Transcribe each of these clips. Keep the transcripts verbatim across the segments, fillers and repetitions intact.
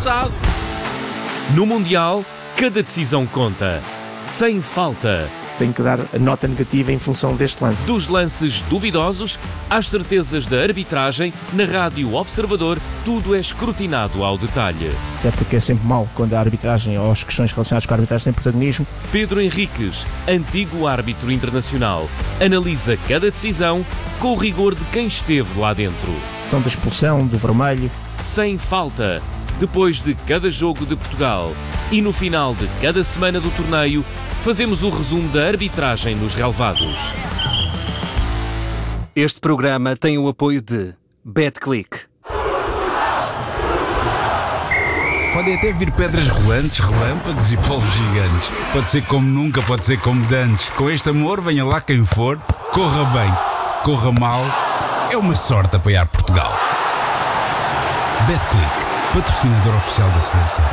passado. No Mundial, cada decisão conta. Sem falta. Tenho que dar a nota negativa em função deste lance. Dos lances duvidosos às certezas da arbitragem, na Rádio Observador, tudo é escrutinado ao detalhe. É porque é sempre mau quando a arbitragem ou as questões relacionadas com a arbitragem têm protagonismo. Pedro Henriques, antigo árbitro internacional, analisa cada decisão com o rigor de quem esteve lá dentro. Então, da expulsão, do vermelho. Sem falta. Depois de cada jogo de Portugal e no final de cada semana do torneio, fazemos o resumo da arbitragem nos relevados. Este programa tem o apoio de BetClick. Podem até vir pedras rolantes, relâmpagos e polvos gigantes. Pode ser como nunca, pode ser como dantes. Com este amor, venha lá quem for, corra bem, corra mal. É uma sorte apoiar Portugal. BetClick, patrocinador oficial da seleção.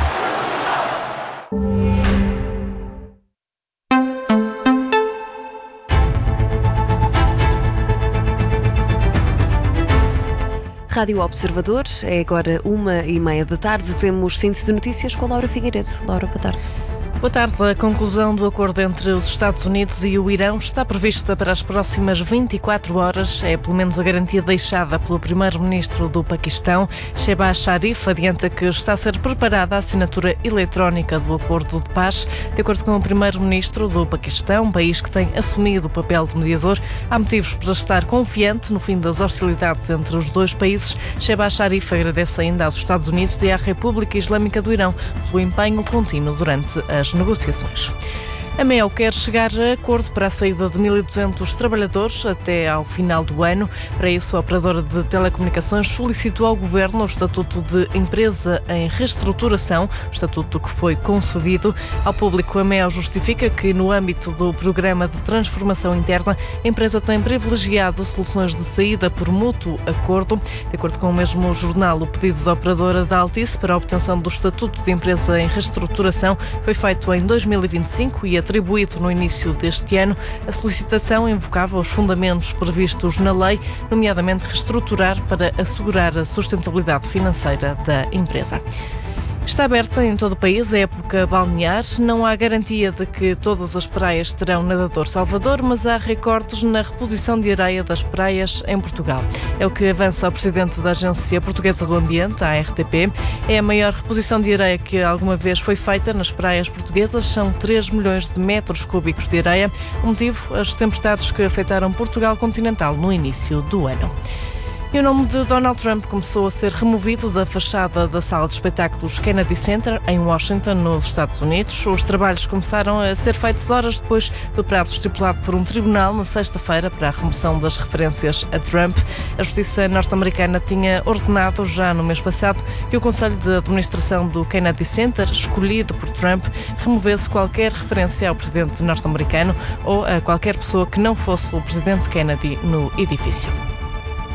Rádio Observador, é agora uma e meia da tarde. Temos síntese de notícias com a Laura Figueiredo. Laura, boa tarde. Boa tarde. A conclusão do acordo entre os Estados Unidos e o Irão está prevista para as próximas vinte e quatro horas. É pelo menos a garantia deixada pelo primeiro-ministro do Paquistão. Shehbaz Sharif adianta que está a ser preparada a assinatura eletrónica do acordo de paz. De acordo com o primeiro-ministro do Paquistão, um país que tem assumido o papel de mediador, há motivos para estar confiante no fim das hostilidades entre os dois países. Shehbaz Sharif agradece ainda aos Estados Unidos e à República Islâmica do Irão pelo empenho contínuo durante as negociações. A Mel quer chegar a acordo para a saída de mil e duzentos trabalhadores até ao final do ano. Para isso, a operadora de telecomunicações solicitou ao Governo o Estatuto de Empresa em Reestruturação, estatuto que foi concedido. Ao público, a Mel justifica que, no âmbito do Programa de Transformação Interna, a empresa tem privilegiado soluções de saída por mútuo acordo. De acordo com o mesmo jornal, o pedido da operadora da Altice para a obtenção do Estatuto de Empresa em Reestruturação foi feito em dois mil e vinte e cinco e atribuído no início deste ano. A solicitação invocava os fundamentos previstos na lei, nomeadamente reestruturar para assegurar a sustentabilidade financeira da empresa. Está aberta em todo o país a época balnear. Não há garantia de que todas as praias terão nadador salvador, mas há recortes na reposição de areia das praias em Portugal. É o que avança o presidente da Agência Portuguesa do Ambiente, a A R T P. É a maior reposição de areia que alguma vez foi feita nas praias portuguesas. São três milhões de metros cúbicos de areia. O motivo, as tempestades que afetaram Portugal continental no início do ano. E o nome de Donald Trump começou a ser removido da fachada da sala de espetáculos Kennedy Center, em Washington, nos Estados Unidos. Os trabalhos começaram a ser feitos horas depois do prazo estipulado por um tribunal na sexta-feira para a remoção das referências a Trump. A justiça norte-americana tinha ordenado já no mês passado que o Conselho de Administração do Kennedy Center, escolhido por Trump, removesse qualquer referência ao presidente norte-americano ou a qualquer pessoa que não fosse o presidente Kennedy no edifício.